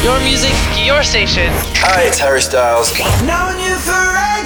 Your music, your station. Hi, it's Harry Styles. Known you for